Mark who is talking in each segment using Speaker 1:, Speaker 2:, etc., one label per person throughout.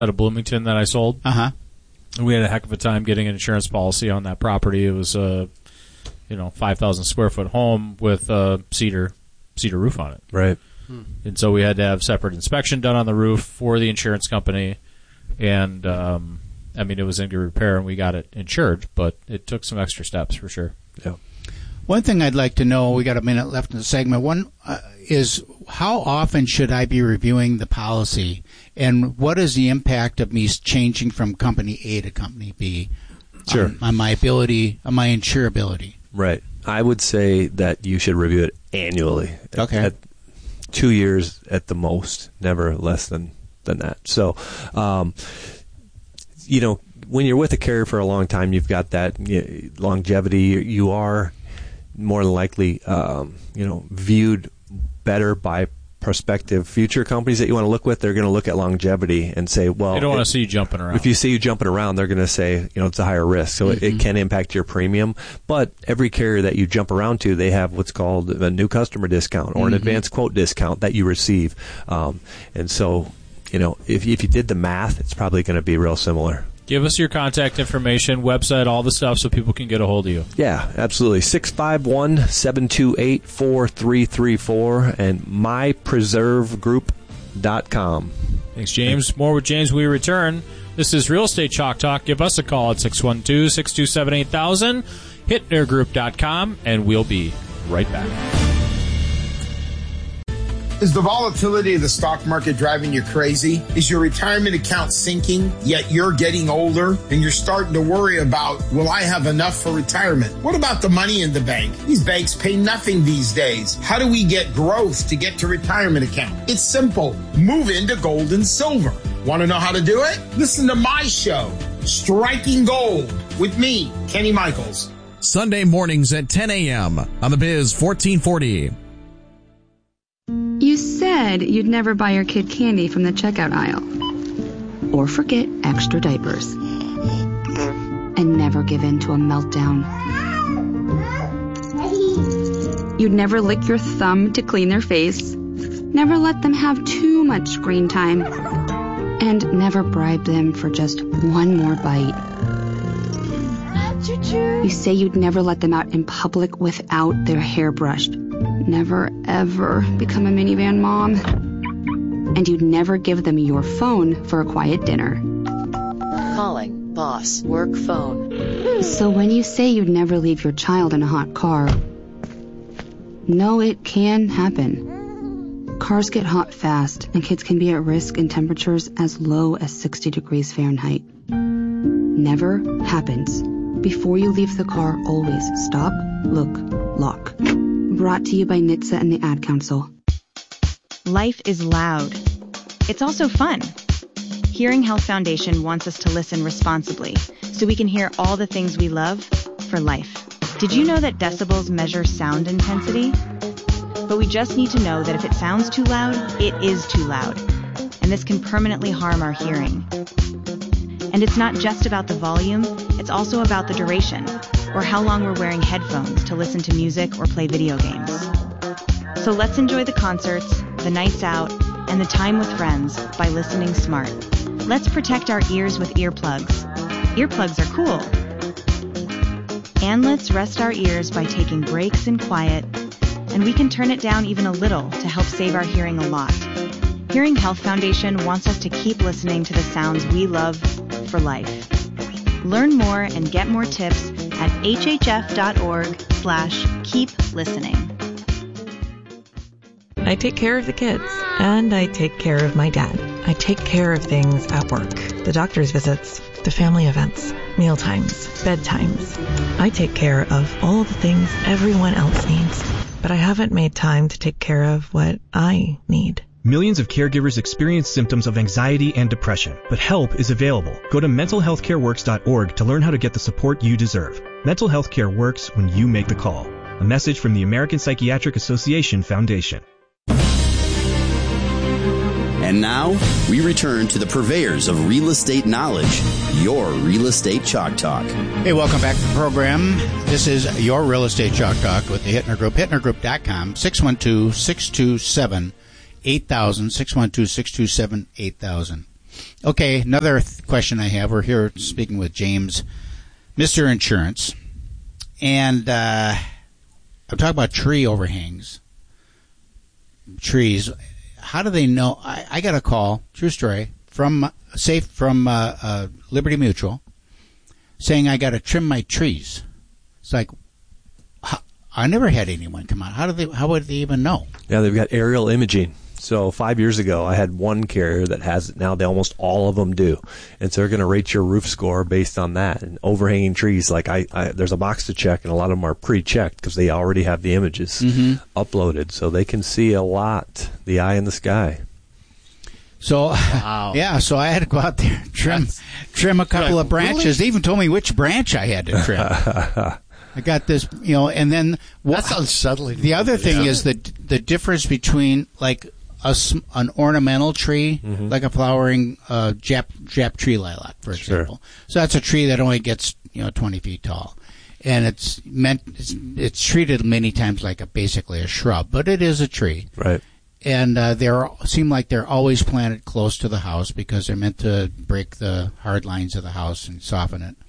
Speaker 1: out of Bloomington that I sold. We had a heck of a time getting an insurance policy on that property. It was a 5,000 square foot home with a cedar roof on it.
Speaker 2: Right.
Speaker 1: And so we had to have separate inspection done on the roof for the insurance company. And, it was in good repair and we got it insured, but it took some extra steps for sure.
Speaker 2: Yeah.
Speaker 3: One thing I'd like to know, we got a minute left in the segment. One is how often should I be reviewing the policy, and what is the impact of me changing from company A to company B on my ability, on my insurability?
Speaker 2: Right. I would say that you should review it annually.
Speaker 3: Okay.
Speaker 2: At 2 years at the most, never less than that. So, when you're with a carrier for a long time, you've got that longevity. You are more than likely, viewed better by prospective future companies that you want to look with. They're going to look at longevity and say, well,
Speaker 1: they don't want to see you jumping around.
Speaker 2: If you see you jumping around, they're going to say, it's a higher risk. So it can impact your premium. But every carrier that you jump around to, they have what's called a new customer discount or an advanced quote discount that you receive. And so, if you did the math, it's probably going to be real similar.
Speaker 1: Give us your contact information, website, all the stuff so people can get a hold of you.
Speaker 2: Yeah, absolutely. 651-728-4334 and mypreservegroup.com.
Speaker 1: Thanks, James. More with James when we return. This is Real Estate Chalk Talk. Give us a call at 612-627-8000, hittnergroup.com, and we'll be right back.
Speaker 4: Is the volatility of the stock market driving you crazy? Is your retirement account sinking, yet you're getting older and you're starting to worry about, will I have enough for retirement? What about the money in the bank? These banks pay nothing these days. How do we get growth to get to retirement account? It's simple. Move into gold and silver. Want to know how to do it? Listen to my show, Striking Gold, with me, Kenny Michaels.
Speaker 5: Sunday mornings at 10 a.m. on the Biz 1440.
Speaker 6: You said you'd never buy your kid candy from the checkout aisle. Or forget extra diapers. And never give in to a meltdown. You'd never lick your thumb to clean their face. Never let them have too much screen time. And never bribe them for just one more bite. You say you'd never let them out in public without their hair brushed. Never, ever become a minivan mom. And you'd never give them your phone for a quiet dinner.
Speaker 7: Calling boss work phone.
Speaker 6: So when you say you'd never leave your child in a hot car, no, it can happen. Cars get hot fast, and kids can be at risk in temperatures as low as 60 degrees Fahrenheit. Never happens. Before you leave the car, always stop, look, lock. Brought to you by NHTSA and the Ad Council.
Speaker 8: Life is loud. It's also fun. Hearing Health Foundation wants us to listen responsibly so we can hear all the things we love for life. Did you know that decibels measure sound intensity? But we just need to know that if it sounds too loud, it is too loud. And this can permanently harm our hearing. And it's not just about the volume, it's also about the duration, or how long we're wearing headphones to listen to music or play video games. So let's enjoy the concerts, the nights out, and the time with friends by listening smart. Let's protect our ears with earplugs. Earplugs are cool. And let's rest our ears by taking breaks in quiet, and we can turn it down even a little to help save our hearing a lot. Hearing Health Foundation wants us to keep listening to the sounds we love for life. Learn more and get more tips at hhf.org/keep-listening.
Speaker 9: I take care of the kids, and I take care of my dad. I take care of things at work, the doctor's visits, the family events, mealtimes, bedtimes. I take care of all the things everyone else needs, but I haven't made time to take care of what I need.
Speaker 10: Millions of caregivers experience symptoms of anxiety and depression, but help is available. Go to mentalhealthcareworks.org to learn how to get the support you deserve. Mental health care works when you make the call. A message from the American Psychiatric Association Foundation.
Speaker 11: And now, we return to the purveyors of real estate knowledge, your Real Estate Chalk Talk.
Speaker 3: Hey, welcome back to the program. This is your Real Estate Chalk Talk with the Hittner Group, hittnergroup.com, 612-627-8000, 612-627-8000. Okay, another question I have. We're here speaking with James, Mr. Insurance, and I'm talking about tree overhangs. Trees. How do they know? I got a call, true story, from Liberty Mutual, saying I got to trim my trees. It's like, I never had anyone come out. How would they even know?
Speaker 2: Yeah, they've got aerial imaging. So 5 years ago, I had one carrier that has it now. They almost all of them do, and so they're going to rate your roof score based on that. And overhanging trees, like there's a box to check, and a lot of them are pre-checked because they already have the images uploaded, so they can see a lot. The eye in the sky.
Speaker 3: So, yeah, so I had to go out there and trim a couple of branches.
Speaker 12: Really?
Speaker 3: They even told me which branch I had to trim. I got this, and then
Speaker 12: that's unsettling.
Speaker 3: The other thing is the difference between like an ornamental tree, like a flowering Jap tree lilac, for example. So that's a tree that only gets 20 feet tall, and it's treated many times like basically a shrub, but it is a tree,
Speaker 2: right?
Speaker 3: And seem like they're always planted close to the house because they're meant to break the hard lines of the house and soften it.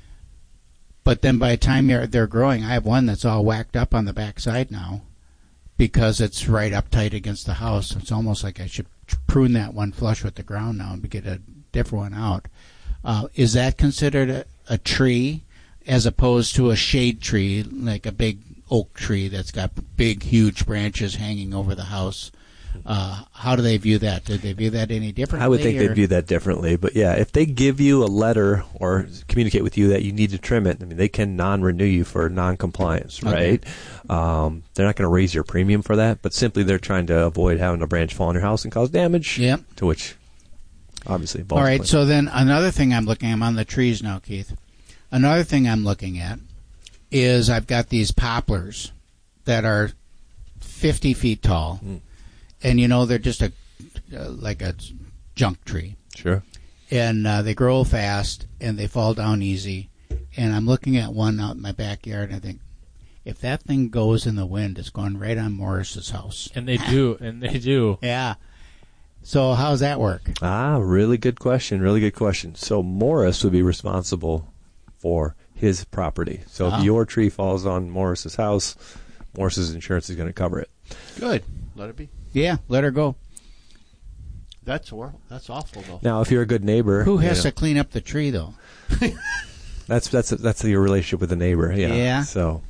Speaker 3: But then by the time they're growing, I have one that's all whacked up on the backside now because it's right up tight against the house. It's almost like I should prune that one flush with the ground now and get a different one out. Is that considered a tree as opposed to a shade tree, like a big oak tree that's got big, huge branches hanging over the house? How do they view that? Did they view that any differently?
Speaker 2: I would think they'd view that differently. But, yeah, if they give you a letter or communicate with you that you need to trim it, I mean, they can non-renew you for non-compliance, right? They're not going to raise your premium for that, but simply they're trying to avoid having a branch fall on your house and cause damage, to which obviously involves.
Speaker 3: All right, so then another thing I'm on the trees now, Keith. Another thing I'm looking at is I've got these poplars that are 50 feet tall. And, they're just like a junk tree.
Speaker 2: Sure.
Speaker 3: And they grow fast, and they fall down easy. And I'm looking at one out in my backyard, and I think, if that thing goes in the wind, it's going right on Morris's house.
Speaker 1: And they do.
Speaker 3: Yeah. So how does that work?
Speaker 2: Really good question. So Morris would be responsible for his property. So if your tree falls on Morris's house, Morris's insurance is going to cover it.
Speaker 12: Good. Let it be.
Speaker 3: Yeah, let her go.
Speaker 12: That's awful, though.
Speaker 2: Now, if you're a good neighbor,
Speaker 3: who has to clean up the tree, though?
Speaker 2: that's your relationship with the neighbor. Yeah. So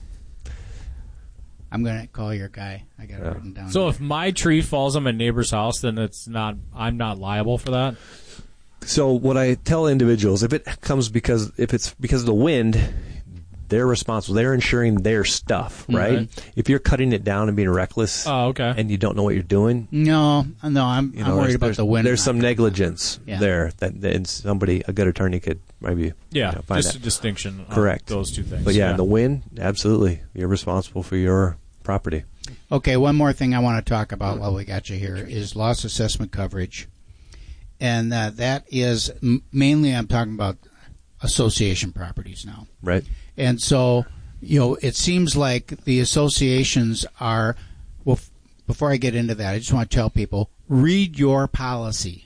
Speaker 3: I'm gonna call your guy. I got it written down.
Speaker 1: So if my tree falls on my neighbor's house, then I'm not liable for that.
Speaker 2: So what I tell individuals, if it's because of the wind, they're responsible. They're insuring their stuff, right? If you're cutting it down and being reckless, and you don't know what you're doing,
Speaker 3: no, I'm worried about the wind.
Speaker 2: There's some negligence there that a good attorney could maybe find
Speaker 1: just a distinction.
Speaker 2: Correct.
Speaker 1: Those two things.
Speaker 2: But in the wind, absolutely, you're responsible for your property.
Speaker 3: Okay, one more thing I want to talk about while we got you here is loss assessment coverage, and that is mainly I'm talking about association properties now,
Speaker 2: right?
Speaker 3: And so, it seems like the associations are, well, before I get into that, I just want to tell people, read your policy.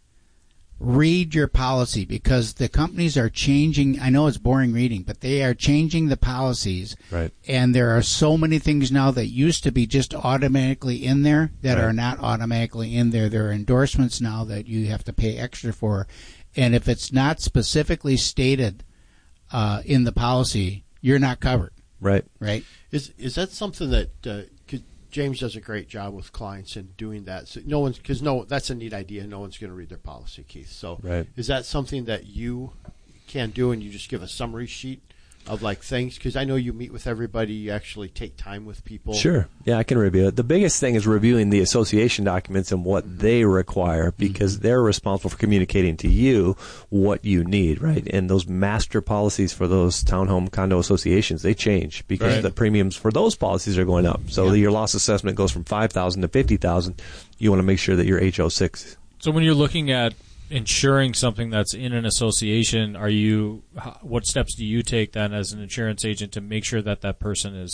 Speaker 3: Read your policy because the companies are changing. I know it's boring reading, but they are changing the policies.
Speaker 2: Right.
Speaker 3: And there are so many things now that used to be just automatically in there that are not automatically in there. There are endorsements now that you have to pay extra for. And if it's not specifically stated in the policy, you're not covered.
Speaker 2: Right.
Speaker 3: Right.
Speaker 12: Is that something that James does a great job with clients in doing that? So that's a neat idea. No one's going to read their policy, Keith. So is that something that you can do, and you just give a summary sheet of like things? Because I know you meet with everybody. You actually take time with people.
Speaker 2: Sure. Yeah, I can review it. The biggest thing is reviewing the association documents and what they require because they're responsible for communicating to you what you need, right? And those master policies for those townhome condo associations, they change because the premiums for those policies are going up. So your loss assessment goes from $5,000 to $50,000. You want to make sure that your HO6.
Speaker 1: So when you're looking at insuring something that's in an association, what steps do you take then as an insurance agent to make sure that person is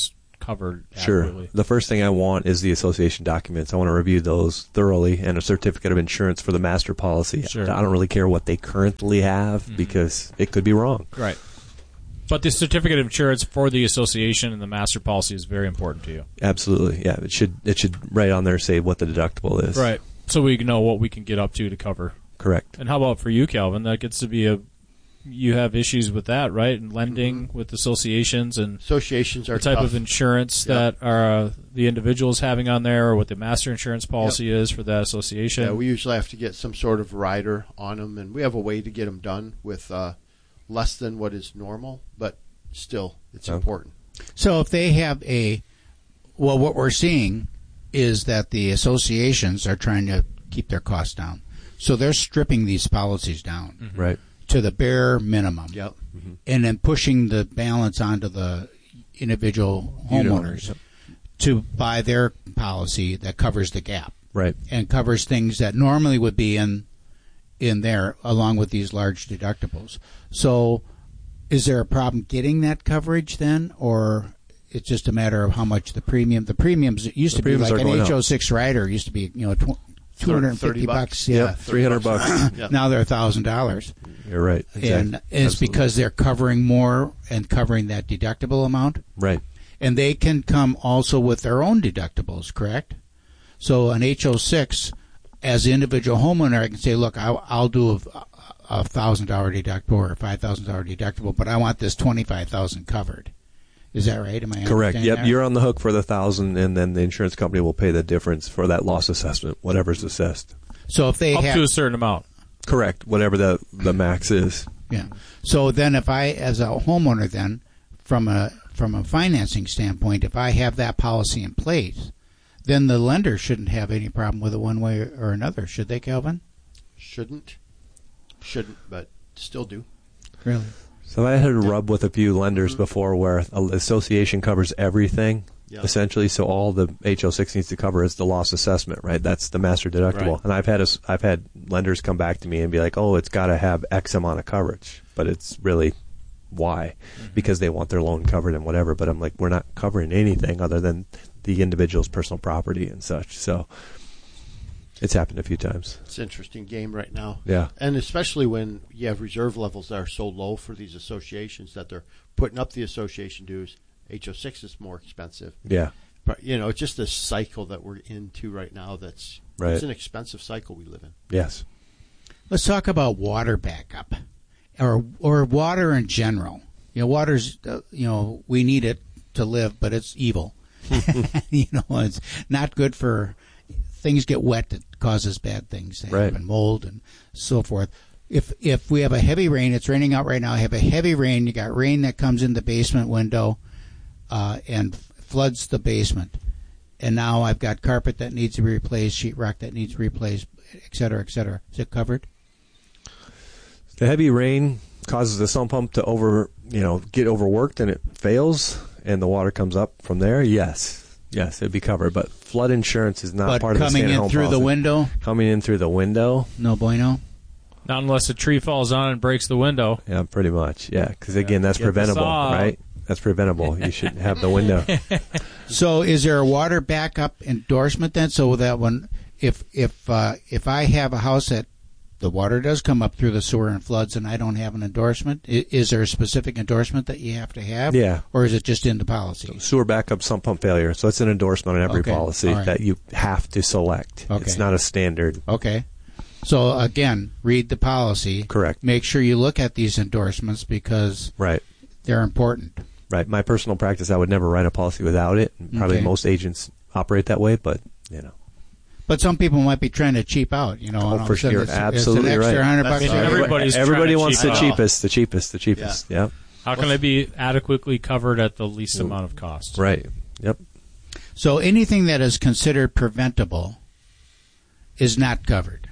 Speaker 1: covered
Speaker 2: Sure.
Speaker 1: adequately.
Speaker 2: The first thing I want is the association documents. I want to review those thoroughly, and a certificate of insurance for the master policy.
Speaker 1: Sure.
Speaker 2: I don't really care what they currently have because it could be wrong.
Speaker 1: Right. But the certificate of insurance for the association and the master policy is very important to you.
Speaker 2: Absolutely, yeah. It should right on there say what the deductible is.
Speaker 1: Right. So we know what we can get up to cover.
Speaker 2: Correct.
Speaker 1: And how about for you, Calvin? That gets to be you have issues with that, right? And lending with associations and
Speaker 12: associations are
Speaker 1: the type
Speaker 12: tough.
Speaker 1: of insurance that are the individuals having on there, or what the master insurance policy is for that association.
Speaker 12: Yeah, we usually have to get some sort of rider on them, and we have a way to get them done with less than what is normal, but still, it's important.
Speaker 3: So if they have what we're seeing is that the associations are trying to keep their costs down. So they're stripping these policies down
Speaker 2: right
Speaker 3: to the bare minimum.
Speaker 12: Yep.
Speaker 3: And then pushing the balance onto the individual homeowners to buy their policy that covers the gap.
Speaker 2: Right.
Speaker 3: And covers things that normally would be in there along with these large deductibles. So is there a problem getting that coverage then, or it's just a matter of how much the premiums used to be like an HO6 rider used to be, $250.
Speaker 2: Yeah, $300.
Speaker 3: Yeah. Now they're $1,000.
Speaker 2: You're right. Exactly.
Speaker 3: And it's because they're covering more and covering that deductible amount.
Speaker 2: Right.
Speaker 3: And they can come also with their own deductibles, correct? So an HO6, as an individual homeowner, I can say, look, I'll do a $1,000 deductible or a $5,000 deductible, but I want this $25,000 covered. Is that right? Am I
Speaker 2: correct? Yep,
Speaker 3: that?
Speaker 2: You're on the hook for the $1,000, and then the insurance company will pay the difference for that loss assessment, whatever's assessed.
Speaker 3: So if they
Speaker 1: up to a certain amount,
Speaker 2: correct? Whatever the max is.
Speaker 3: Yeah. So then, if I, as a homeowner, then from a financing standpoint, if I have that policy in place, then the lender shouldn't have any problem with it one way or another, should they, Calvin?
Speaker 12: Shouldn't, but still do.
Speaker 3: Really?
Speaker 2: So I had a rub with a few lenders before where an association covers everything, essentially. So all the HO6 needs to cover is the loss assessment, right? That's the master deductible.
Speaker 12: Right.
Speaker 2: And I've had lenders come back to me and be like, "Oh, it's got to have X amount of coverage," but it's really why, because they want their loan covered and whatever. But I'm like, we're not covering anything other than the individual's personal property and such. So it's happened a few times.
Speaker 12: It's an interesting game right now.
Speaker 2: Yeah.
Speaker 12: And especially when you have reserve levels that are so low for these associations that they're putting up the association dues. HO6 is more expensive.
Speaker 2: Yeah.
Speaker 12: But, it's just this cycle that we're into right now that's it's an expensive cycle we live in.
Speaker 2: Yes.
Speaker 3: Let's talk about water backup or water in general. Water's, we need it to live, but it's evil. It's not good for things get wet that causes bad things to happen, mold and so forth. If we have a heavy rain, it's raining out right now, I have a heavy rain, you got rain that comes in the basement window and floods the basement. And now I've got carpet that needs to be replaced, sheetrock that needs to be replaced, et cetera, et cetera. Is it covered?
Speaker 2: The heavy rain causes the sump pump to get overworked and it fails and the water comes up from there. Yes, it'd be covered. But flood insurance is not part of the standard home policy.
Speaker 3: Coming in through the window?
Speaker 2: Coming in through the window?
Speaker 3: No bueno.
Speaker 1: Not unless a tree falls on and breaks the window.
Speaker 2: Yeah, pretty much. Yeah, because again, that's preventable, right? That's preventable. You shouldn't have the window.
Speaker 3: So, is there a water backup endorsement then? So that when if I have a house that the water does come up through the sewer and floods, and I don't have an endorsement, is there a specific endorsement that you have to have?
Speaker 2: Yeah.
Speaker 3: Or is it just in the policy?
Speaker 2: So sewer backup, sump pump failure. So it's an endorsement on every policy that you have to select. Okay. It's not a standard.
Speaker 3: Okay. So again, read the policy.
Speaker 2: Correct.
Speaker 3: Make sure you look at these endorsements because they're important.
Speaker 2: Right. My personal practice, I would never write a policy without it. And probably most agents operate that way, but
Speaker 3: But some people might be trying to cheap out,
Speaker 2: Oh, for sure, absolutely
Speaker 3: it's an extra
Speaker 2: right.
Speaker 3: $100.
Speaker 2: Everybody wants the cheapest. Yeah.
Speaker 1: How can they be adequately covered at the least amount of cost?
Speaker 2: Right. Yep.
Speaker 3: So anything that is considered preventable is not covered.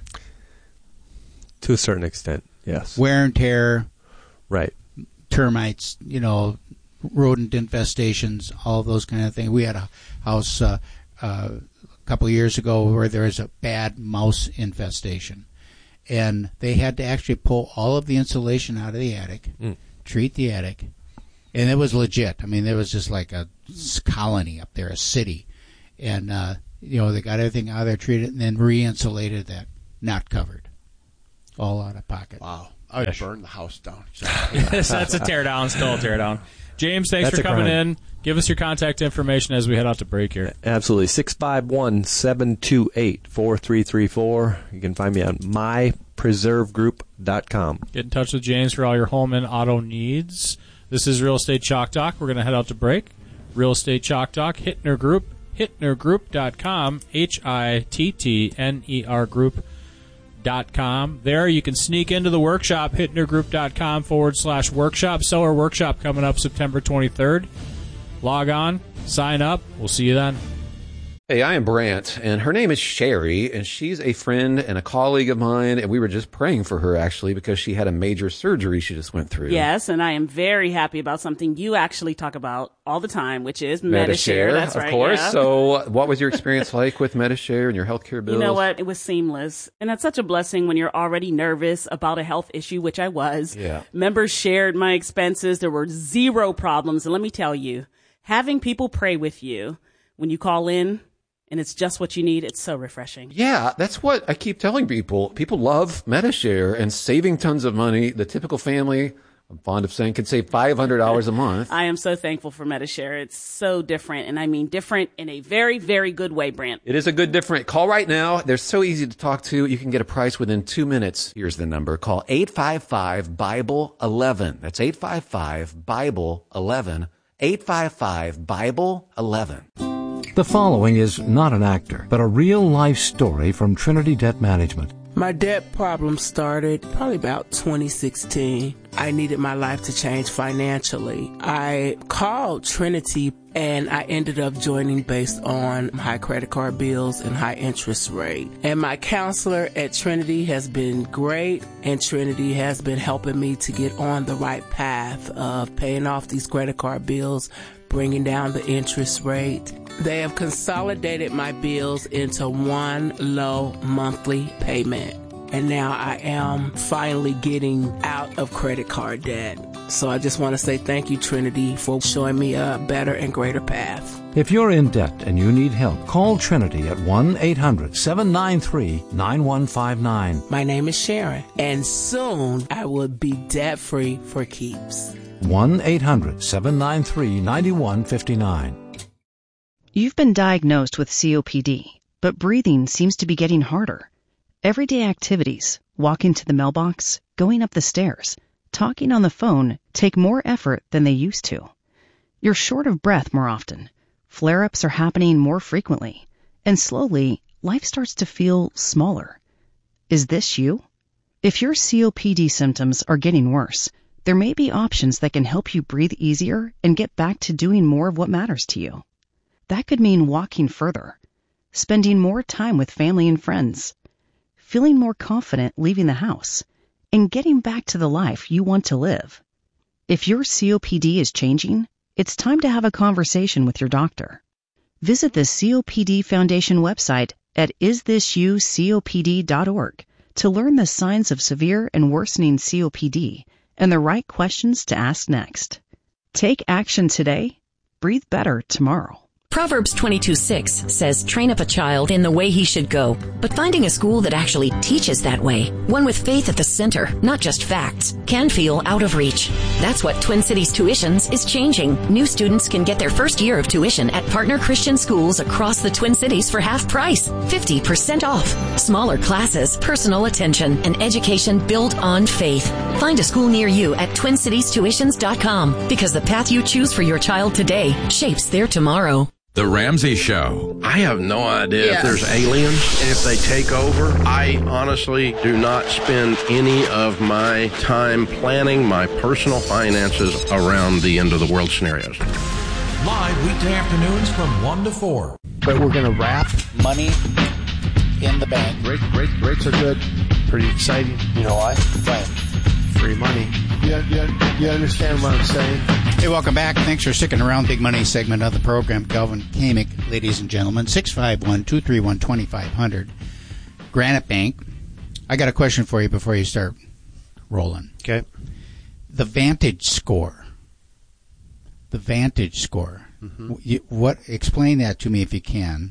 Speaker 2: To a certain extent, yes.
Speaker 3: Wear and tear.
Speaker 2: Right.
Speaker 3: Termites, rodent infestations, all those kind of things. We had a house a couple of years ago where there was a bad mouse infestation, and they had to actually pull all of the insulation out of the attic, treat the attic, And it was legit. I mean, there was just like a colony up there, a city. And, they got everything out of there, treated, and then re-insulated that, not covered. All out of pocket.
Speaker 12: Wow. I would burn the house down.
Speaker 1: That's a tear down, still a tear down. James, thanks for coming in. Give us your contact information as we head out to break here.
Speaker 2: Absolutely. 651-728-4334. You can find me on mypreservegroup.com.
Speaker 1: Get in touch with James for all your home and auto needs. This is Real Estate Chalk Talk. We're going to head out to break. Real Estate Chalk Talk, Hittner Group, hittnergroup.com, HITTNER Group.com. There you can sneak into the workshop, hittnergroup.com/workshop. Seller Workshop coming up September 23rd. Log on, sign up. We'll see you then.
Speaker 13: Hey, I am Brant, and her name is Sherry, and she's a friend and a colleague of mine, and we were just praying for her, actually, because she had a major surgery she just went through.
Speaker 14: Yes, and I am very happy about something you actually talk about all the time, which is Medi-Share. That's right,
Speaker 13: of course.
Speaker 14: Yeah.
Speaker 13: So what was your experience like with Medi-Share and your healthcare bills?
Speaker 14: You know what? It was seamless, and that's such a blessing when you're already nervous about a health issue, which I was.
Speaker 13: Yeah.
Speaker 14: Members shared my expenses. There were zero problems, and let me tell you, having people pray with you when you call in, and it's just what you need, it's so refreshing.
Speaker 13: Yeah, that's what I keep telling people. People love Medi-Share and saving tons of money. The typical family, I'm fond of saying, can save $500 a month.
Speaker 14: I am so thankful for Medi-Share. It's so different, and I mean different in a very, very good way, Brant.
Speaker 13: It is a good different. Call right now. They're so easy to talk to. You can get a price within 2 minutes. Here's the number. Call 855-BIBLE-11. That's 855-BIBLE-11. 855-BIBLE-11.
Speaker 15: The following is not an actor, but a real-life story from Trinity Debt Management.
Speaker 16: My debt problem started probably about 2016. I needed my life to change financially. I called Trinity and I ended up joining based on high credit card bills and high interest rate. And my counselor at Trinity has been great, and Trinity has been helping me to get on the right path of paying off these credit card bills, bringing down the interest rate. They have consolidated my bills into one low monthly payment. And now I am finally getting out of credit card debt. So I just want to say thank you, Trinity, for showing me a better and greater path.
Speaker 15: If you're in debt and you need help, call Trinity at 1-800-793-9159.
Speaker 16: My name is Sharon, and soon I will be debt-free for keeps.
Speaker 15: 1-800-793-9159.
Speaker 8: You've been diagnosed with COPD, but breathing seems to be getting harder. Everyday activities, walking to the mailbox, going up the stairs, talking on the phone take more effort than they used to. You're short of breath more often. Flare-ups are happening more frequently. And slowly, life starts to feel smaller. Is this you? If your COPD symptoms are getting worse, there may be options that can help you breathe easier and get back to doing more of what matters to you. That could mean walking further, spending more time with family and friends, feeling more confident leaving the house, and getting back to the life you want to live. If your COPD is changing, it's time to have a conversation with your doctor. Visit the COPD Foundation website at isthisyoucopd.org to learn the signs of severe and worsening COPD and the right questions to ask next. Take action today. Breathe better tomorrow.
Speaker 17: Proverbs 22:6 says, train up a child in the way he should go. But finding a school that actually teaches that way, one with faith at the center, not just facts, can feel out of reach. That's what Twin Cities Tuitions is changing. New students can get their first year of tuition at partner Christian schools across the Twin Cities for half price, 50% off. Smaller classes, personal attention, and education built on faith. Find a school near you at TwinCitiesTuitions.com, because the path you choose for your child today shapes their tomorrow.
Speaker 18: The Ramsey Show.
Speaker 19: I have no idea if there's aliens, if they take over. I honestly do not spend any of my time planning my personal finances around the end of the world scenarios.
Speaker 18: Live weekday afternoons from 1 to 4.
Speaker 3: But we're going to wrap money in the bank.
Speaker 12: Rates are good. Pretty exciting.
Speaker 3: You know why? Right.
Speaker 12: Free money. You understand what I'm saying?
Speaker 3: Hey, welcome back. Thanks for sticking around. Big Money segment of the program. Calvin Kamick, ladies and gentlemen. 651-231-2500. Granite Bank. I got a question for you before you start rolling.
Speaker 12: Okay.
Speaker 3: The Vantage Score. the Vantage score. Explain that to me if you can.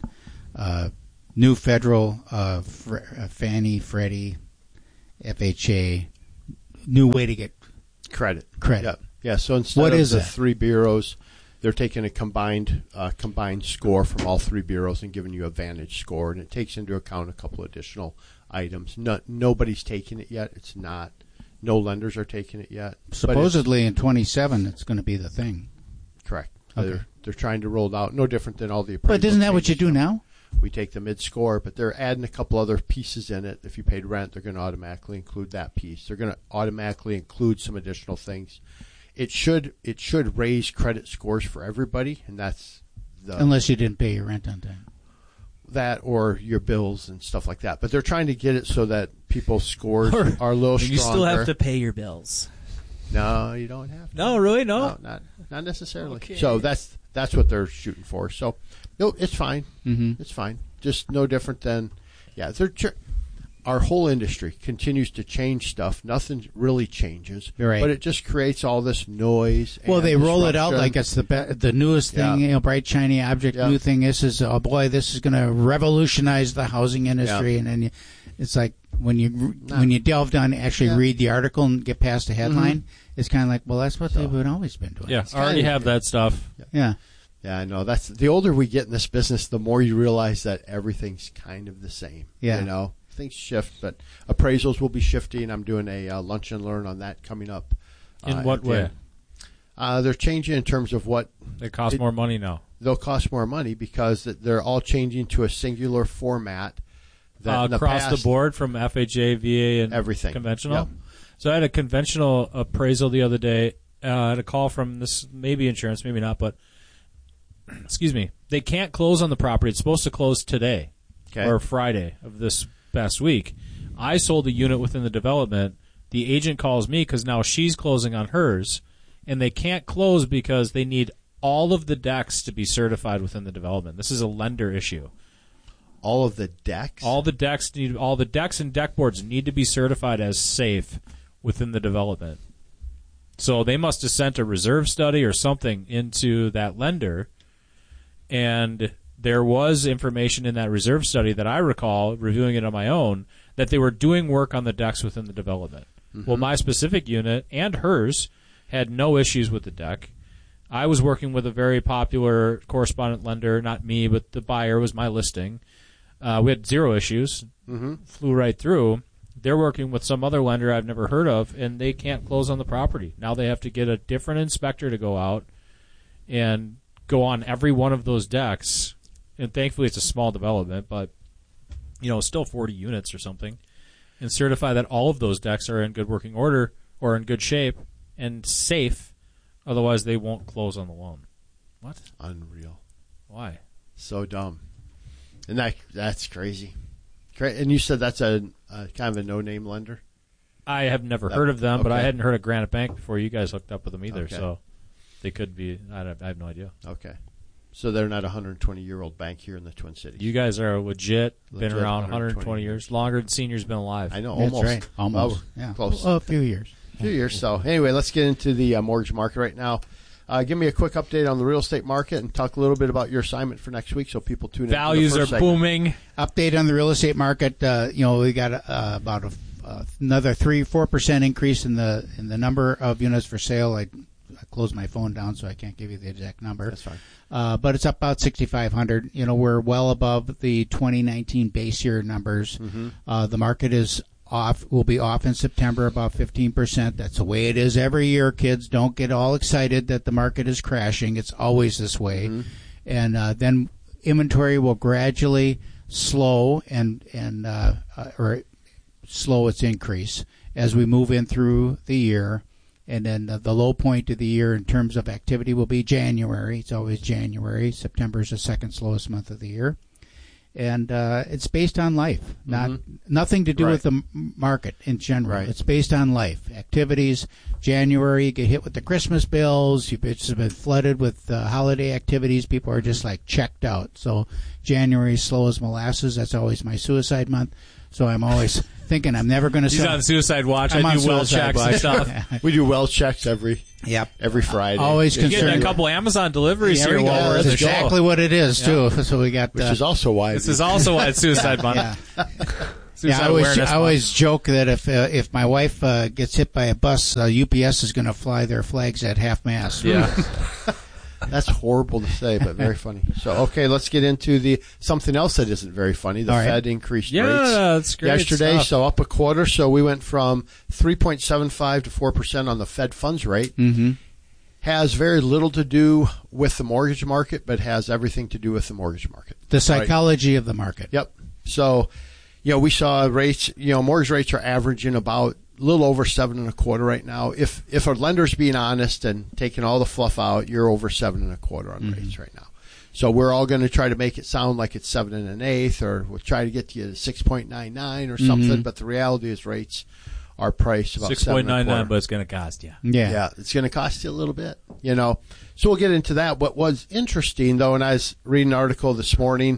Speaker 3: New Federal, Fannie, Freddie, FHA, new way to get
Speaker 12: credit. Yeah. So
Speaker 3: what
Speaker 12: instead of
Speaker 3: is
Speaker 12: the
Speaker 3: that?
Speaker 12: 3 bureaus, they're taking a combined score from all 3 bureaus and giving you a Vantage score, and it takes into account a couple additional items. Nobody's taking it yet. It's not. No lenders are taking it yet.
Speaker 3: Supposedly in 27, it's going to be the thing.
Speaker 12: Correct.
Speaker 3: Okay.
Speaker 12: They're trying to roll it out. No different than all the appraisal.
Speaker 3: But isn't that what you do now?
Speaker 12: We take the mid-score, but they're adding a couple other pieces in it. If you paid rent, they're going to automatically include that piece. They're going to automatically include some additional things. It should raise credit scores for everybody, and that's
Speaker 3: unless you didn't pay your rent on time.
Speaker 12: That or your bills and stuff like that. But they're trying to get it so that people's scores are a little stronger.
Speaker 20: You still have to pay your bills.
Speaker 12: No, you don't have to.
Speaker 20: No, really? No?
Speaker 12: Not necessarily.
Speaker 20: Okay.
Speaker 12: So that's what they're shooting for. So, no, it's fine.
Speaker 3: Mm-hmm.
Speaker 12: It's fine. Just no different than, our whole industry continues to change stuff. Nothing really changes.
Speaker 3: Right.
Speaker 12: But it just creates all this noise.
Speaker 3: Well, they roll it out
Speaker 12: disruption.
Speaker 3: like it's the newest thing, bright, shiny object, new thing. This is, oh boy, this is going to revolutionize the housing industry. And then it's like when you delve down and actually read the article and get past the headline, it's kind of like, well, that's what they've always been doing.
Speaker 1: Yeah, I already have that stuff.
Speaker 3: Yeah.
Speaker 12: Yeah, I know. That's the older we get in this business, the more you realize that everything's kind of the same.
Speaker 3: Yeah.
Speaker 12: You know, things shift, but appraisals will be shifting. I'm doing a lunch and learn on that coming up.
Speaker 1: In what way?
Speaker 12: They're changing in terms of what
Speaker 1: they cost more money now.
Speaker 12: They'll cost more money because they're all changing to a singular format. That
Speaker 1: across the board from FHA, VA, and
Speaker 12: everything
Speaker 1: conventional.
Speaker 12: Yep.
Speaker 1: So I had a conventional appraisal the other day. I had a call from this, maybe insurance, maybe not, but excuse me, they can't close on the property. It's supposed to close today or Friday of this past week. I sold a unit within the development. The agent calls me because now she's closing on hers, and they can't close because they need all of the decks to be certified within the development. This is a lender issue.
Speaker 12: All of the decks?
Speaker 1: All the decks and deck boards need to be certified as safe within the development. So they must have sent a reserve study or something into that lender, and there was information in that reserve study that I recall reviewing it on my own that they were doing work on the decks within the development. Mm-hmm. Well, my specific unit and hers had no issues with the deck. I was working with a very popular correspondent lender, not me, but the buyer was my listing. We had zero issues, flew right through. They're working with some other lender I've never heard of, and they can't close on the property. Now they have to get a different inspector to go out and go on every one of those decks. And thankfully it's a small development, but still 40 units or something, and certify that all of those decks are in good working order or in good shape and safe. Otherwise they won't close on the loan. What?
Speaker 12: Unreal.
Speaker 1: Why?
Speaker 12: So dumb. And that's crazy. And you said that's a kind of a no-name lender?
Speaker 1: I have never heard of them, but I hadn't heard of Granite Bank before you guys hooked up with them either, so they could be. I have no idea.
Speaker 12: Okay. So they're not a 120-year-old bank here in the Twin Cities.
Speaker 1: You guys are legit been around 120 years, longer than Senior's been alive.
Speaker 12: I know, almost.
Speaker 3: That's right. Almost.
Speaker 12: Close.
Speaker 3: Well, a few years.
Speaker 12: So anyway, let's get into the mortgage market right now. Give me a quick update on the real estate market and talk a little bit about your assignment for next week so people tune in.
Speaker 1: Values are booming.
Speaker 3: Update on the real estate market. We got about another 3-4% increase in the number of units for sale. I closed my phone down, so I can't give you the exact number.
Speaker 12: That's fine.
Speaker 3: But it's up about 6,500. We're well above the 2019 base year numbers.
Speaker 12: Mm-hmm.
Speaker 3: The market is off. Will be off in September about 15%. That's the way it is every year. Kids, don't get all excited that the market is crashing. It's always this way.
Speaker 12: Mm-hmm.
Speaker 3: And then inventory will gradually slow or slow its increase as we move in through the year. And then the low point of the year in terms of activity will be January. It's always January. September is the second slowest month of the year. And it's based on life, nothing to do with the market in general.
Speaker 12: Right.
Speaker 3: It's based on life. Activities, January, you get hit with the Christmas bills. It's been flooded with holiday activities. People are just like checked out. So January is slow as molasses. That's always my suicide month. So I'm always thinking I'm never going to.
Speaker 1: He's on suicide watch. I do well checks and stuff.
Speaker 12: We do well checks every Friday.
Speaker 3: Always
Speaker 1: You're
Speaker 3: concerned.
Speaker 1: getting a couple Amazon deliveries here.
Speaker 3: That's exactly what it is too. So we got.
Speaker 12: Which is also why.
Speaker 1: This is also why it's Suicide Month.
Speaker 3: I always joke that if my wife gets hit by a bus, UPS is going to fly their flags at half mast.
Speaker 1: Yeah.
Speaker 12: That's horrible to say, but very funny. So, okay, let's get into something else that isn't very funny. The Fed increased rates
Speaker 1: that's great
Speaker 12: yesterday,
Speaker 1: stuff.
Speaker 12: so up a quarter. So we went from 3.75 to 4% on the Fed funds rate.
Speaker 3: Mm-hmm.
Speaker 12: Has very little to do with the mortgage market, but has everything to do with the mortgage market.
Speaker 3: The psychology of the market.
Speaker 12: Yep. So, we saw rates, mortgage rates are averaging about a little over 7.25 right now. If a lender's being honest and taking all the fluff out, you're over 7.25 on rates right now. So we're all going to try to make it sound like it's 7 1/8, or we'll try to get you to 6.99 or something. But the reality is rates are priced about
Speaker 1: 6.99, but it's going to cost you.
Speaker 12: Yeah, it's going to cost you a little bit. So we'll get into that. What was interesting though, and I was reading an article this morning.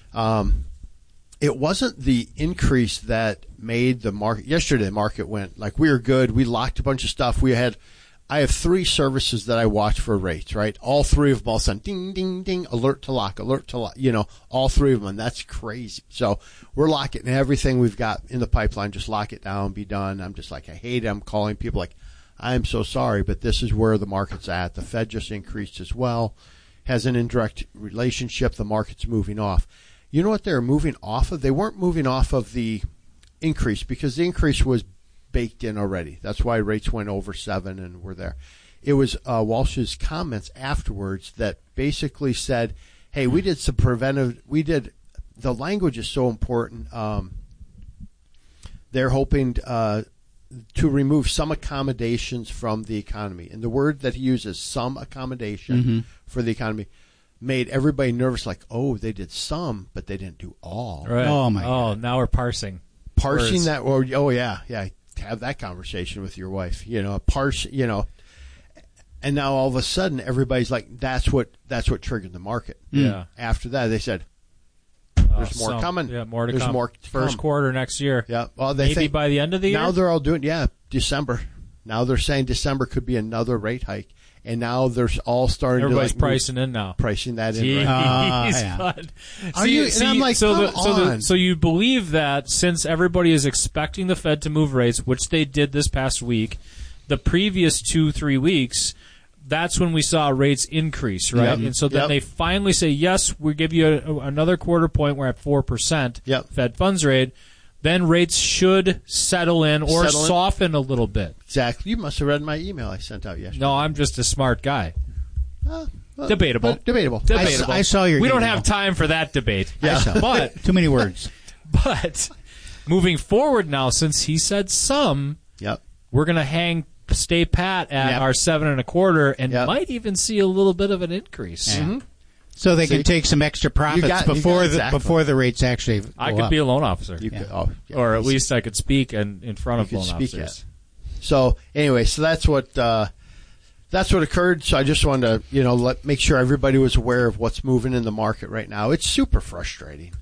Speaker 12: It wasn't the increase that made the market. Yesterday, the market went like we were good. We locked a bunch of stuff. I have 3 services that I watch for rates, right? All 3 of them all of a sudden, ding, ding, ding, alert to lock, all 3 of them. And that's crazy. So we're locking everything we've got in the pipeline. Just lock it down, be done. I'm just like, I hate it. I'm calling people like, I'm so sorry, but this is where the market's at. The Fed just increased as well. Has an indirect relationship. The market's moving off. You know what they're moving off of? They weren't moving off of the increase because the increase was baked in already. That's why rates went over 7 and we're there. It was Walsh's comments afterwards that basically said, hey, we did some preventive, the language is so important. They're hoping to remove some accommodations from the economy. And the word that he uses, some accommodation for the economy, made everybody nervous, like, oh, they did some, but they didn't do all.
Speaker 1: Right.
Speaker 3: Oh, my God.
Speaker 1: Oh, now we're parsing
Speaker 12: words. That, or, have that conversation with your wife, and now all of a sudden everybody's like, that's what triggered the market.
Speaker 1: Yeah.
Speaker 12: After that, they said, there's more coming.
Speaker 1: Yeah, more to
Speaker 12: There's
Speaker 1: come.
Speaker 12: more
Speaker 1: First quarter next year.
Speaker 12: Yeah. Well,
Speaker 1: maybe
Speaker 12: think
Speaker 1: by the end of the year.
Speaker 12: Now they're all doing, December. Now they're saying December could be another rate hike. And now there's all starting
Speaker 1: Everybody's
Speaker 12: to
Speaker 1: pricing in now.
Speaker 12: Pricing that in.
Speaker 1: Jeez,
Speaker 12: Right?
Speaker 1: Are
Speaker 12: you? And I'm like,
Speaker 1: so you believe that since everybody is expecting the Fed to move rates, which they did this past week, the previous 2-3 weeks, that's when we saw rates increase, right?
Speaker 12: Yep.
Speaker 1: And so then they finally say, yes, we give you another quarter point. We're at 4% Fed funds rate. Then rates should settle in or soften a little bit.
Speaker 12: Exactly. You must have read my email I sent out yesterday.
Speaker 1: No, I'm just a smart guy. Debatable.
Speaker 12: Debatable.
Speaker 3: I saw your
Speaker 1: We
Speaker 3: email.
Speaker 1: don't have time for that debate.
Speaker 3: Yeah.
Speaker 1: But
Speaker 3: too many words.
Speaker 1: But moving forward now, since he said some, we're going to stay pat at our 7.25 and might even see a little bit of an increase.
Speaker 3: Yeah. Mm-hmm. So they can take some extra profits before the rates actually go
Speaker 1: I could
Speaker 3: up.
Speaker 1: be a loan officer. Or at least I could speak in front of loan officers.
Speaker 12: So anyway, so that's what occurred. So I just wanted to make sure everybody was aware of what's moving in the market right now. It's super frustrating.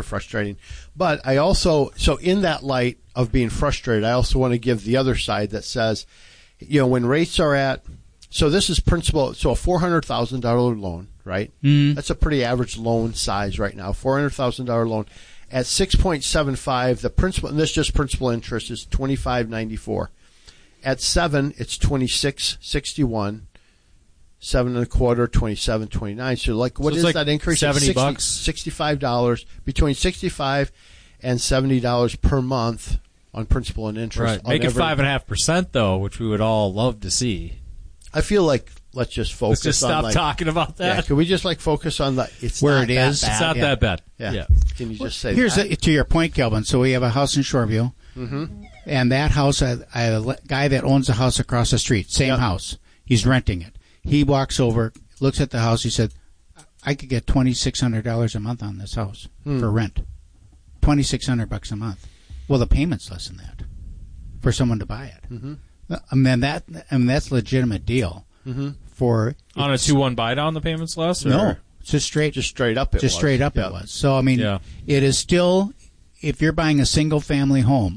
Speaker 12: But I also, so in that light of being frustrated, I also want to give the other side that says, when rates are at, so this is principal, so a $400,000 loan, right?
Speaker 3: Mm-hmm.
Speaker 12: That's a pretty average loan size right now. $400,000 loan at 6.75. The principal, and this is just principal interest, is $25.94. At 7, it's $26.61. 7.25, $27.29. So what is that increase?
Speaker 1: $70,
Speaker 12: $65, between $65 and $70 per month on principal and interest.
Speaker 1: Right. Make it 5.5% though, which we would all love to see.
Speaker 12: I feel like let's just focus.
Speaker 1: Let's just
Speaker 12: on
Speaker 1: stop talking about that.
Speaker 12: Yeah, can we just focus on
Speaker 3: it's where it is?
Speaker 1: It's not that bad.
Speaker 12: Yeah. Can you just say
Speaker 3: here's
Speaker 12: that?
Speaker 3: To your point, Kelvin. So we have a house in Shoreview, and that house, a guy that owns the house across the street, same house. He's renting it. He walks over, looks at the house. He said, "I could get $2,600 a month on this house for rent. $2,600 a month. Well, the payment's less than that for someone to buy it.
Speaker 12: Mm-hmm.
Speaker 3: That's a legitimate deal for
Speaker 1: on a 2-1 buy down. The payments less? Or?
Speaker 3: No, just straight up. It was. So I mean, it is still, if you're buying a single family home,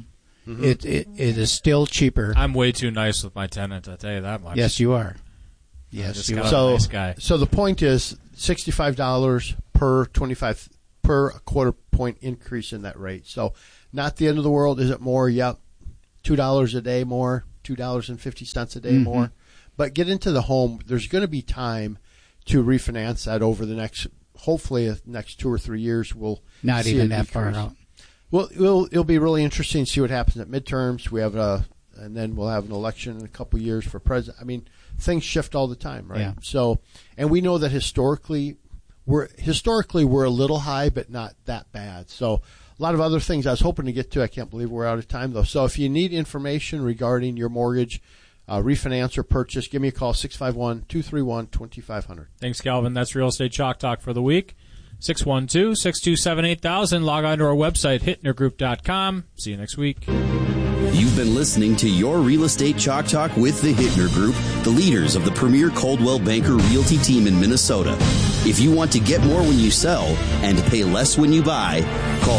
Speaker 3: it is still cheaper.
Speaker 1: I'm way too nice with my tenant, I'll tell you that much.
Speaker 3: Yes, you are. Yes, you are.
Speaker 12: So,
Speaker 1: a nice guy.
Speaker 12: So the point is $65 per quarter point increase in that rate. So not the end of the world. Is it more? Yep. $2 a day more, $2.50 a day more. But get into the home. There's going to be time to refinance that over the next, hopefully, the next 2 or 3 years. We'll
Speaker 3: not
Speaker 12: see
Speaker 3: even
Speaker 12: a
Speaker 3: that far
Speaker 12: decrease.
Speaker 3: out.
Speaker 12: Well, it'll be really interesting to see what happens at midterms. We have and then we'll have an election in a couple of years for president. I mean, things shift all the time, right?
Speaker 3: Yeah.
Speaker 12: So, and we know that historically we're a little high, but not that bad. So, a lot of other things I was hoping to get to. I can't believe we're out of time though. So, if you need information regarding your mortgage, refinance or purchase, give me a call, 651-231-2500.
Speaker 1: Thanks, Calvin. That's Real Estate Chalk Talk for the week. 612-627-8000. Log on to our website, hittnergroup.com. See you next week.
Speaker 11: You've been listening to Your Real Estate Chalk Talk with the Hittner Group, the leaders of the premier Coldwell Banker Realty team in Minnesota. If you want to get more when you sell and pay less when you buy, call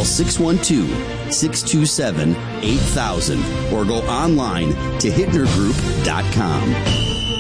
Speaker 11: 612-627-8000 or go online to hittnergroup.com.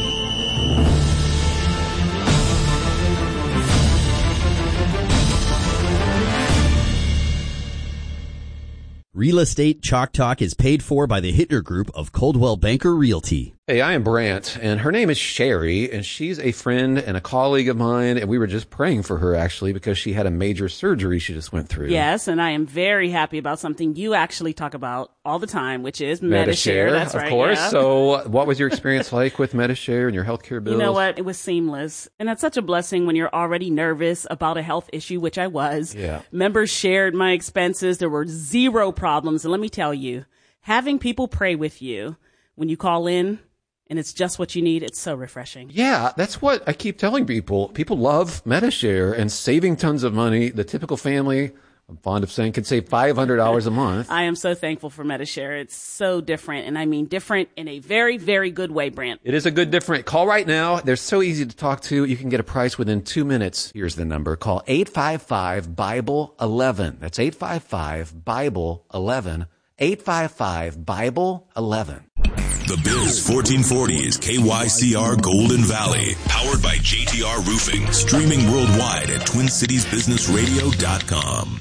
Speaker 11: Real Estate Chalk Talk is paid for by the Hittner Group of Coldwell Banker Realty.
Speaker 13: Hey, I am Brant, and her name is Sherry, and she's a friend and a colleague of mine, and we were just praying for her, actually, because she had a major surgery she just went through.
Speaker 14: Yes, and I am very happy about something you actually talk about all the time, which is Medi-Share. That's right,
Speaker 13: of course.
Speaker 14: yeah.
Speaker 13: So what was your experience like with Medi-Share and your healthcare bills?
Speaker 14: You know what? It was seamless. And that's such a blessing when you're already nervous about a health issue, which I was.
Speaker 13: Yeah.
Speaker 14: Members shared my expenses. There were zero problems. And let me tell you, having people pray with you when you call in, and it's just what you need, it's so refreshing.
Speaker 13: Yeah, that's what I keep telling people. People love Medi-Share and saving tons of money. The typical family, I'm fond of saying, can save $500 a month.
Speaker 14: I am so thankful for Medi-Share. It's so different, and I mean different in a very, very good way, Brant.
Speaker 13: It is a good different. Call right now. They're so easy to talk to. You can get a price within 2 minutes. Here's the number. Call 855-BIBLE-11. That's 855-BIBLE-11. 855-BIBLE-11.
Speaker 21: The Biz 1440 is KYCR Golden Valley, powered by JTR Roofing, streaming worldwide at TwinCitiesBusinessRadio.com.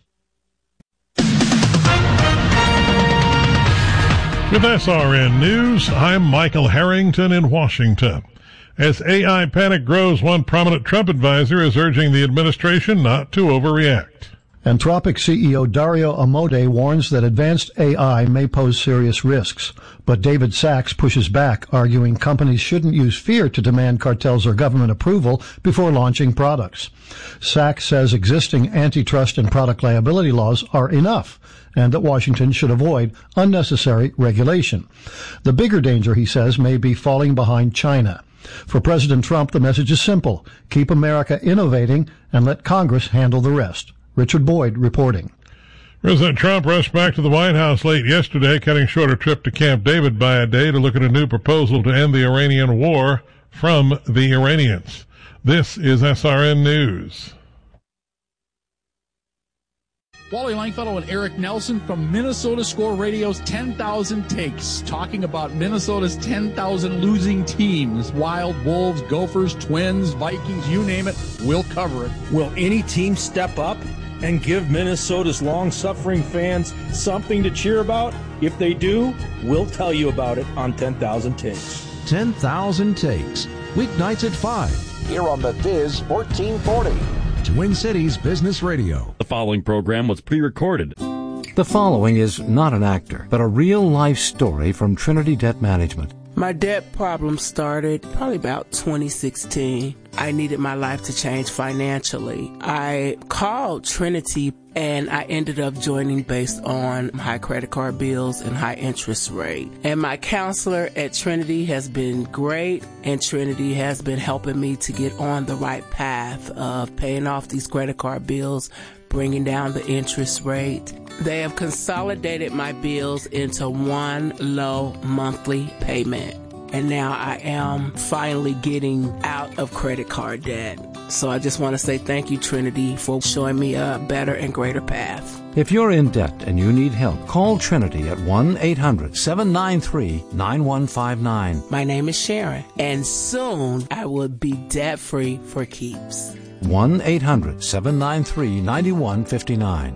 Speaker 22: With SRN News, I'm Michael Harrington in Washington. As AI panic grows, one prominent Trump advisor is urging the administration not to overreact.
Speaker 23: Anthropic CEO Dario Amodei warns that advanced AI may pose serious risks, but David Sachs pushes back, arguing companies shouldn't use fear to demand cartels or government approval before launching products. Sachs says existing antitrust and product liability laws are enough, and that Washington should avoid unnecessary regulation. The bigger danger, he says, may be falling behind China. For President Trump, the message is simple: keep America innovating and let Congress handle the rest. Richard Boyd reporting.
Speaker 22: President Trump rushed back to the White House late yesterday, cutting short a trip to Camp David by a day to look at a new proposal to end the Iranian war from the Iranians. This is SRN News.
Speaker 24: Wally Langfellow and Eric Nelson from Minnesota Score Radio's 10,000 Takes, talking about Minnesota's 10,000 losing teams. Wild, Wolves, Gophers, Twins, Vikings, you name it, we'll cover it.
Speaker 25: Will any team step up and give Minnesota's long-suffering fans something to cheer about? If they do, we'll tell you about it on 10,000 Takes.
Speaker 18: 10,000 Takes, weeknights at 5, here on the Biz 1440. Twin Cities Business Radio.
Speaker 26: The following program was pre-recorded.
Speaker 15: The following is not an actor, but a real-life story from Trinity Debt Management.
Speaker 16: My debt problem started probably about 2016. I needed my life to change financially. I called Trinity and I ended up joining based on high credit card bills and high interest rate. And my counselor at Trinity has been great, and Trinity has been helping me to get on the right path of paying off these credit card bills, bringing down the interest rate. They have consolidated my bills into one low monthly payment. And now I am finally getting out of credit card debt. So I just want to say thank you, Trinity, for showing me a better and greater path.
Speaker 15: If you're in debt and you need help, call Trinity at 1-800-793-9159.
Speaker 16: My name is Sharon, and soon I will be debt-free for keeps.
Speaker 15: 1-800-793-9159.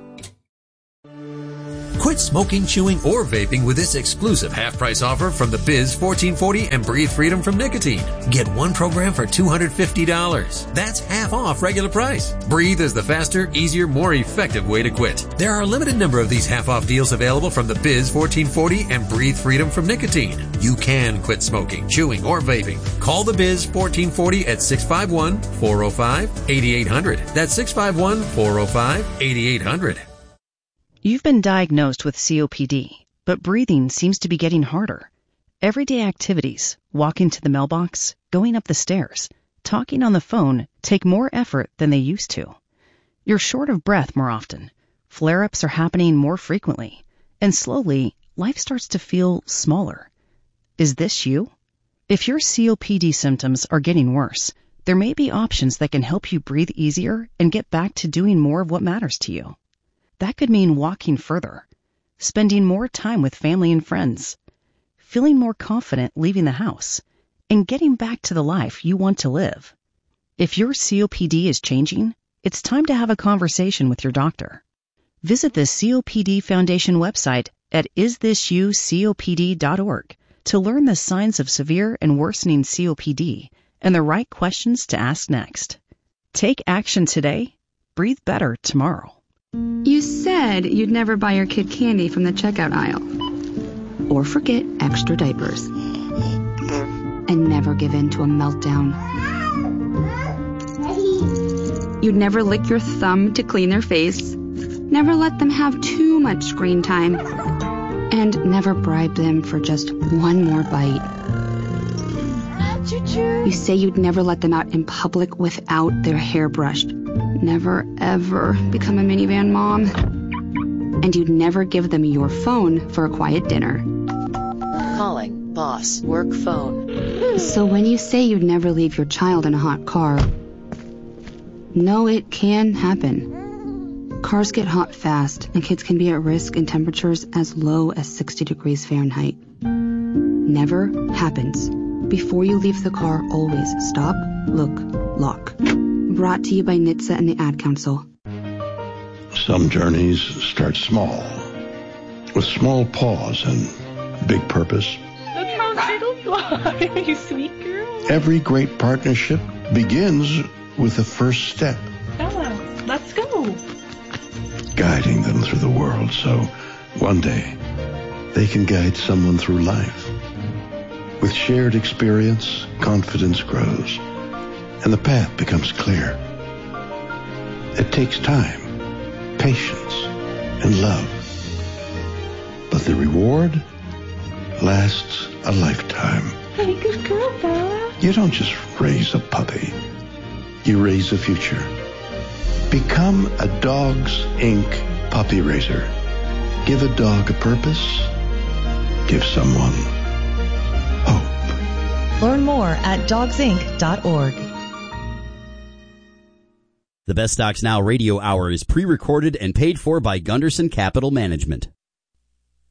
Speaker 4: Quit smoking, chewing, or vaping with this exclusive half-price offer from the Biz 1440 and Breathe Freedom from Nicotine. Get one program for $250. That's half off regular price. Breathe is the faster, easier, more effective way to quit. There are a limited number of these half-off deals available from the Biz 1440 and Breathe Freedom from Nicotine. You can quit smoking, chewing, or vaping. Call the Biz 1440 at 651-405-8800. That's 651-405-8800.
Speaker 5: You've been diagnosed with COPD, but breathing seems to be getting harder. Everyday activities, walking to the mailbox, going up the stairs, talking on the phone take more effort than they used to. You're short of breath more often. Flare-ups are happening more frequently. And slowly, life starts to feel smaller. Is this you? If your COPD symptoms are getting worse, there may be options that can help you breathe easier and get back to doing more of what matters to you. That could mean walking further, spending more time with family and friends, feeling more confident leaving the house, and getting back to the life you want to live. If your COPD is changing, it's time to have a conversation with your doctor. Visit the COPD Foundation website at isthisyoucopd.org to learn the signs of severe and worsening COPD and the right questions to ask next. Take action today. Breathe better tomorrow.
Speaker 6: You said you'd never buy your kid candy from the checkout aisle. Or forget extra diapers. And never give in to a meltdown. You'd never lick your thumb to clean their face. Never let them have too much screen time. And never bribe them for just one more bite. You say you'd never let them out in public without their hair brushed. Never, ever become a minivan mom. And you'd never give them your phone for a quiet dinner.
Speaker 7: Calling boss work phone.
Speaker 6: So when you say you'd never leave your child in a hot car, no, it can happen. Cars get hot fast, and kids can be at risk in temperatures as low as 60 degrees Fahrenheit. Never happens. Before you leave the car, always stop, look, lock. Brought to you by NHTSA and the Ad Council.
Speaker 9: Some journeys start small, with small pause and big purpose.
Speaker 10: Look how little you are, you sweet girl.
Speaker 9: Every great partnership begins with the first step.
Speaker 10: Bella, let's go.
Speaker 9: Guiding them through the world so one day they can guide someone through life. With shared experience, confidence grows, and the path becomes clear. It takes time, patience, and love. But the reward lasts a lifetime.
Speaker 10: Hey, good girl, Bella.
Speaker 9: You don't just raise a puppy. You raise a future. Become a Dogs Inc. puppy raiser. Give a dog a purpose. Give someone hope.
Speaker 27: Learn more at dogsinc.org.
Speaker 11: The Best Stocks Now radio hour is pre-recorded and paid for by Gunderson Capital Management.